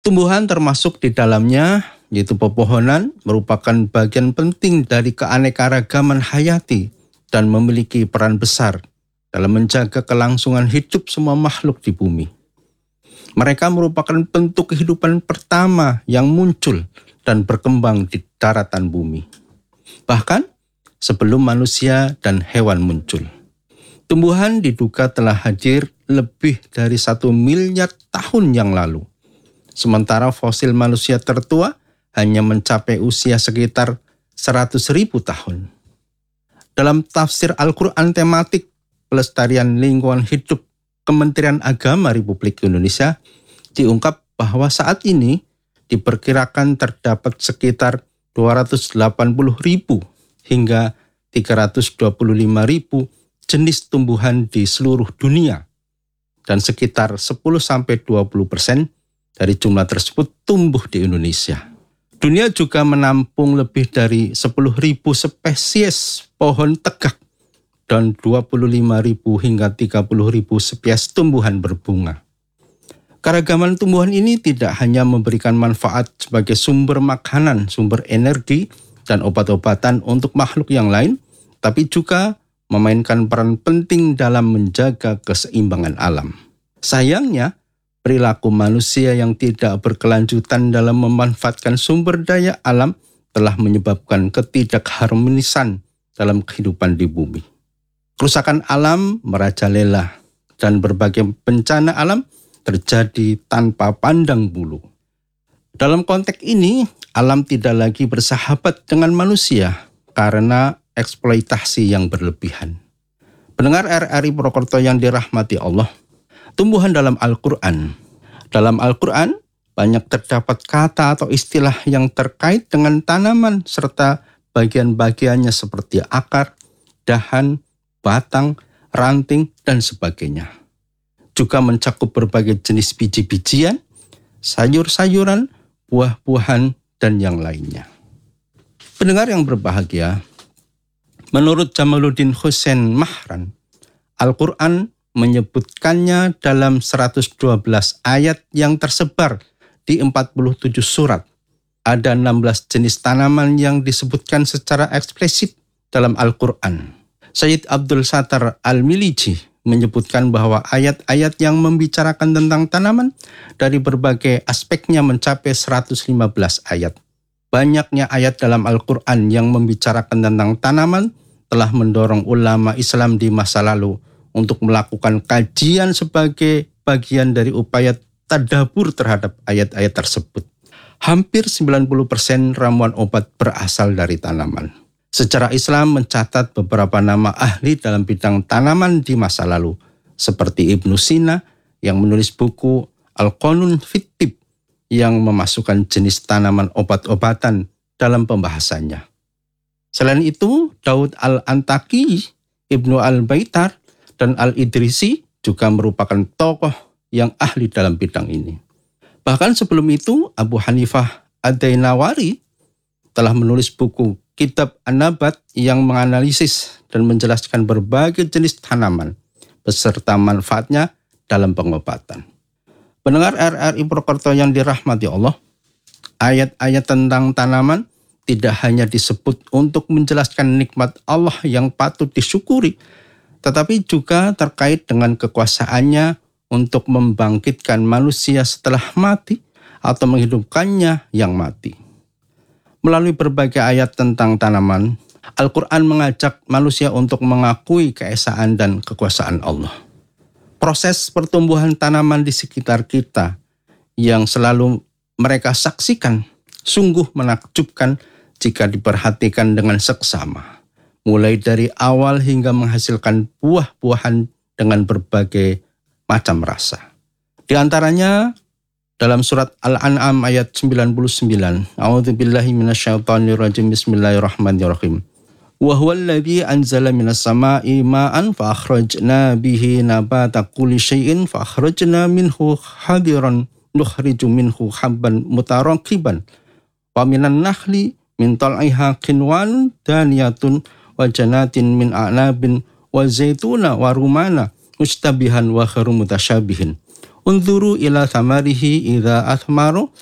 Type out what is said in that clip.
Tumbuhan termasuk di dalamnya, yaitu pepohonan, merupakan bagian penting dari keanekaragaman hayati dan memiliki peran besar dalam menjaga kelangsungan hidup semua makhluk di bumi. Mereka merupakan bentuk kehidupan pertama yang muncul dan berkembang di daratan bumi. Bahkan sebelum manusia dan hewan muncul. Tumbuhan diduga telah hadir lebih dari 1 miliar tahun yang lalu. Sementara fosil manusia tertua hanya mencapai usia sekitar 100.000 tahun. Dalam tafsir Al-Quran tematik pelestarian lingkungan hidup Kementerian Agama Republik Indonesia diungkap bahwa saat ini diperkirakan terdapat sekitar 280.000 hingga 325.000 jenis tumbuhan di seluruh dunia, dan sekitar 10-20% dari jumlah tersebut tumbuh di Indonesia. Dunia juga menampung lebih dari 10.000 spesies pohon tegak dan 25.000 hingga 30.000 spesies tumbuhan berbunga. Keragaman tumbuhan ini tidak hanya memberikan manfaat sebagai sumber makanan, sumber energi, dan obat-obatan untuk makhluk yang lain, tapi juga memainkan peran penting dalam menjaga keseimbangan alam. Sayangnya, perilaku manusia yang tidak berkelanjutan dalam memanfaatkan sumber daya alam telah menyebabkan ketidakharmonisan dalam kehidupan di bumi. Kerusakan alam merajalela dan berbagai bencana alam terjadi tanpa pandang bulu. Dalam konteks ini, alam tidak lagi bersahabat dengan manusia karena eksploitasi yang berlebihan. Pendengar RRI Purwokerto yang dirahmati Allah, tumbuhan dalam Al-Quran. Dalam Al-Quran, banyak terdapat kata atau istilah yang terkait dengan tanaman serta bagian-bagiannya seperti akar, dahan, batang, ranting, dan sebagainya. Juga mencakup berbagai jenis biji-bijian, sayur-sayuran, buah-buahan, dan yang lainnya. Pendengar yang berbahagia, menurut Jamaluddin Hussein Mahran, Al-Quran menyebutkannya dalam 112 ayat yang tersebar di 47 surat. Ada 16 jenis tanaman yang disebutkan secara eksplisit dalam Al-Quran. Sayyid Abdul Sattar Al-Miliji menyebutkan bahwa ayat-ayat yang membicarakan tentang tanaman dari berbagai aspeknya mencapai 115 ayat. Banyaknya ayat dalam Al-Quran yang membicarakan tentang tanaman telah mendorong ulama Islam di masa lalu untuk melakukan kajian sebagai bagian dari upaya tadabbur terhadap ayat-ayat tersebut. Hampir 90% ramuan obat berasal dari tanaman. Sejarah Islam mencatat beberapa nama ahli dalam bidang tanaman di masa lalu, seperti Ibnu Sina yang menulis buku Al-Qanun fit Tibb yang memasukkan jenis tanaman obat-obatan dalam pembahasannya. Selain itu, Daud Al-Antaki, Ibnu Al-Baitar, dan Al-Idrisi juga merupakan tokoh yang ahli dalam bidang ini. Bahkan sebelum itu, Abu Hanifah Ad-Dainawari telah menulis buku Kitab An-Nabat yang menganalisis dan menjelaskan berbagai jenis tanaman beserta manfaatnya dalam pengobatan. Pendengar RRI Purwokerto yang dirahmati Allah, ayat-ayat tentang tanaman tidak hanya disebut untuk menjelaskan nikmat Allah yang patut disyukuri, tetapi juga terkait dengan kekuasaannya untuk membangkitkan manusia setelah mati atau menghidupkannya yang mati. Melalui berbagai ayat tentang tanaman, Al-Quran mengajak manusia untuk mengakui keesaan dan kekuasaan Allah. Proses pertumbuhan tanaman di sekitar kita yang selalu mereka saksikan sungguh menakjubkan jika diperhatikan dengan seksama. Mulai dari awal hingga menghasilkan buah-buahan dengan berbagai macam rasa. Di antaranya dalam surat Al-An'am ayat 99. A'udzubillahi minasyaitonirrajim. Bismillahirrahmanirrahim. Wa huwallazi anzala minas sama'i ma'an fa akhrajna bihi nabata kulli syai'in fa akhrajna minhu hadiran nukhriju minhu habban mutarakiban wa minan nakhli min tal'iha qinwan daniyatun wa janatin min a'nabin wa zaituna wa rumana mustabihan wa khairu mutasyabihin Unzuru ila samarihi idza athmaru